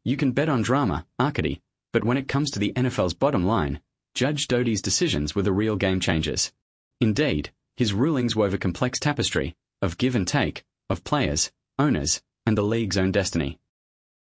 You can bet on drama, arcady, but when it comes to the NFL's bottom line, Judge Doty's decisions were the real game changers. Indeed, his rulings wove a complex tapestry of give and take, of players, owners, and the league's own destiny.